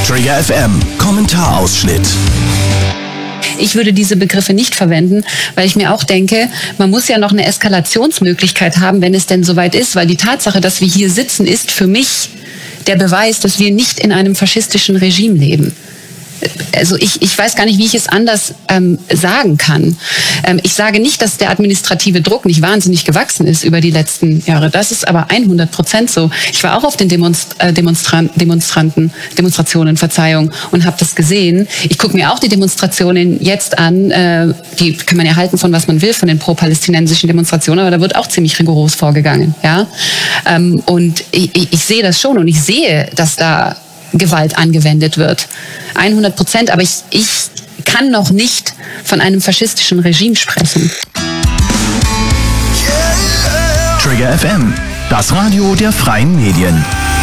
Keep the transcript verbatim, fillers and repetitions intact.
Trigger F M, Kommentarausschnitt. Ich würde diese Begriffe nicht verwenden, weil ich mir auch denke, man muss ja noch eine Eskalationsmöglichkeit haben, wenn es denn soweit ist, weil die Tatsache, dass wir hier sitzen, ist für mich der Beweis, dass wir nicht in einem faschistischen Regime leben. Also ich, ich weiß gar nicht, wie ich es anders ähm, sagen kann. Ähm, ich sage nicht, dass der administrative Druck nicht wahnsinnig gewachsen ist über die letzten Jahre. Das ist aber hundert Prozent so. Ich war auch auf den Demonst- äh, Demonstran- Demonstranten, Demonstrationen, Verzeihung, und habe das gesehen. Ich gucke mir auch die Demonstrationen jetzt an. Äh, die kann man ja halten von was man will, von den pro-palästinensischen Demonstrationen, aber da wird auch ziemlich rigoros vorgegangen. Ja? Ähm, und ich, ich, ich sehe das schon und ich sehe, dass da Gewalt angewendet wird. hundert Prozent, aber ich, ich kann noch nicht von einem faschistischen Regime sprechen. Trigger F M, das Radio der freien Medien.